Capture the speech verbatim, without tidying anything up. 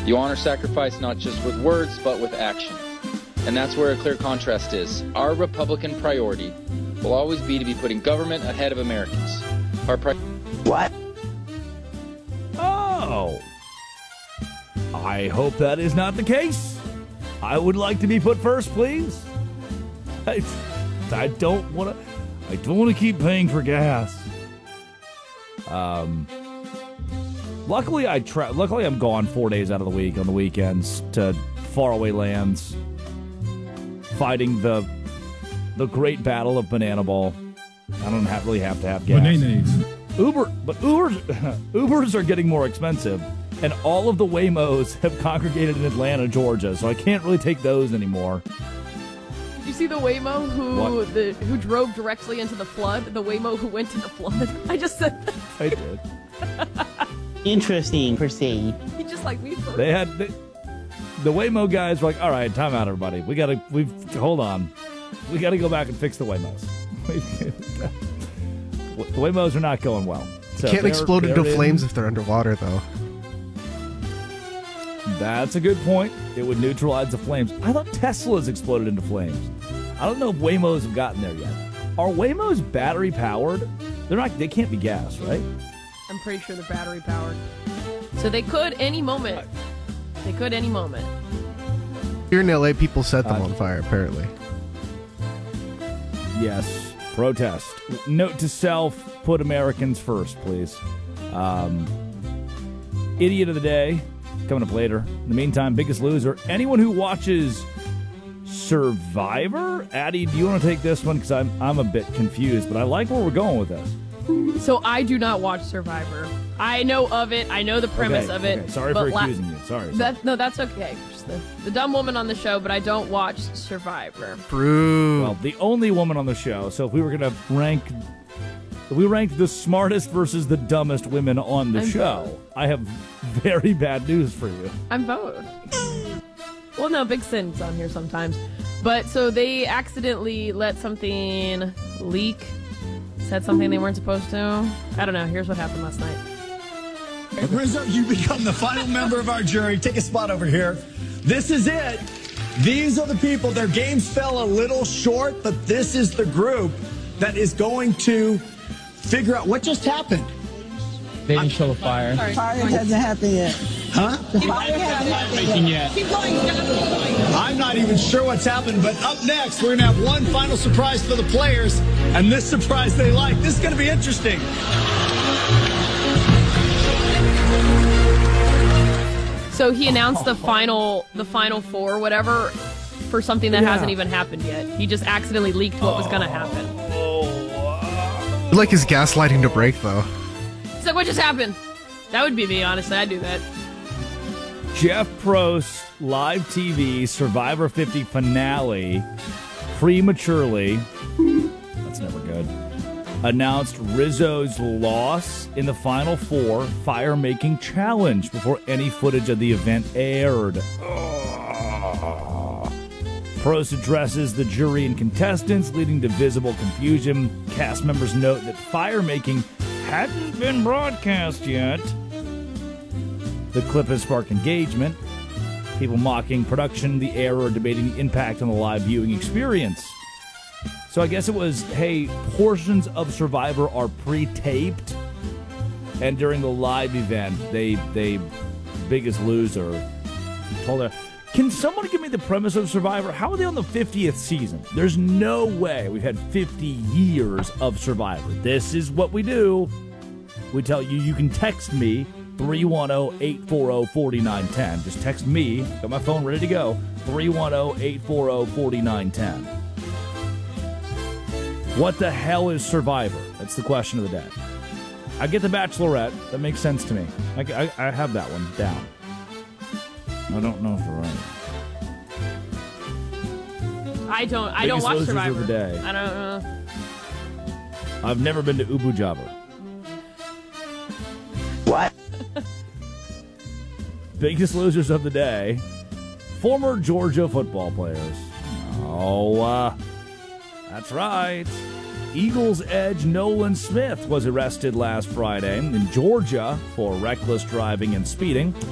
You honor sacrifice not just with words, but with action. And that's where a clear contrast is. Our Republican priority will always be to be putting government ahead of Americans. Our pri- What? Oh. I hope that is not the case. I would like to be put first, please. I, I don't want to. I don't want to keep paying for gas. Um. Luckily, I tra- Luckily, I'm gone four days out of the week on the weekends to faraway lands, fighting the the great battle of Banana Ball. I don't have, really have to have gas. Bananas. Uber, but Ubers, Ubers are getting more expensive, and all of the Waymos have congregated in Atlanta, Georgia, so I can't really take those anymore. Did you see the Waymo who What? the who drove directly into the flood? The Waymo who went to the flood? I just said that. I did. Interesting, proceed. He just like me. They had the, the Waymo guys were like, "All right, time out, everybody. We gotta, we've hold on, we gotta go back and fix the Waymos. The Waymos are not going well. So Can't they're- explode into they're in- flames if they're underwater, though. That's a good point. It would neutralize the flames. I thought Teslas exploded into flames. I don't know if Waymos have gotten there yet. Are Waymos battery powered? They're not. They can't be gas, right? I'm pretty sure they're battery powered. So they could any moment. They could any moment. Here in L A, people set them Uh, on fire, apparently. Yes. Protest. Note to self, put Americans first, please. Um, idiot of the day, coming up later. In the meantime, biggest loser. Anyone who watches Survivor? Addie, do you want to take this one? Because I'm, I'm a bit confused, but I like where we're going with this. So I do not watch Survivor. I know of it. I know the premise Okay, of it. okay. Sorry but for la- accusing you. Sorry. sorry. That, no, that's okay. Just the, the dumb woman on the show, but I don't watch Survivor. True. Well, the only woman on the show. So if we were going to rank, if we ranked the smartest versus the dumbest women on the I'm show, both. I have very bad news for you. I'm both. Well, no, Big Sin's on here sometimes. But so they accidentally let something leak, said something they weren't supposed to. I don't know. Here's what happened last night. And Rizzo, you become the final member of our jury. Take a spot over here. This is it. These are the people. Their games fell a little short, but this is the group that is going to figure out what just happened. They didn't show the fire. Fire hasn't happened yet. Huh? The fire hasn't happened yet. Keep going. I'm not even sure what's happened, but up next, we're going to have one final surprise for the players, and this surprise they like. This is going to be interesting. So he announced the final, the final four, whatever, for something that Yeah. hasn't even happened yet. He just accidentally leaked what was going to happen. I like his gaslighting to break, though. He's like, what just happened? That would be me, honestly. I'd do that. Jeff Probst, live T V, Survivor fifty finale, prematurely, that's never good, announced Rizzo's loss in the Final Four fire-making challenge before any footage of the event aired. Probst addresses the jury and contestants, leading to visible confusion. Cast members note that fire-making hadn't been broadcast yet. The clip has sparked engagement. People mocking production, the error, debating the impact on the live viewing experience. So I guess it was, hey, portions of Survivor are pre-taped, and during the live event, they, they, Biggest Loser, told her, can someone give me the premise of Survivor? How are they on the fiftieth season? There's no way we've had fifty years of Survivor. This is what we do. We tell you, you can text me, three one zero, eight four zero, four nine one zero. Just text me. Got my phone ready to go. three one zero, eight four zero, four nine one zero. What the hell is Survivor? That's the question of the day. I get The Bachelorette. That makes sense to me. I, I, I have that one down. I don't know if you're right. I don't. I don't Biggest watch losers of Survivor. the day. I don't know. I've never been to Ubu Jabber. What? Biggest losers of the day. Former Georgia football players. Oh, uh, that's right. Eagles edge Nolan Smith was arrested last Friday in Georgia for reckless driving and speeding.